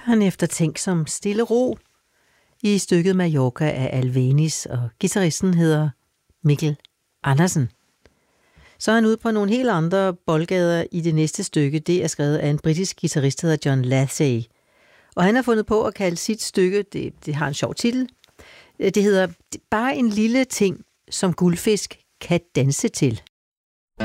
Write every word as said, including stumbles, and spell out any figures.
Han eftertænksom stille ro i stykket Mallorca af Alvenis, og guitaristen hedder Mikkel Andersen. Så er han ude på nogle helt andre boldgader i det næste stykke. Det er skrevet af en britisk guitarist, der hedder John Lathey. Og han har fundet på at kalde sit stykke, det, det har en sjov titel, det hedder Bare en lille ting, som guldfisk kan danse til.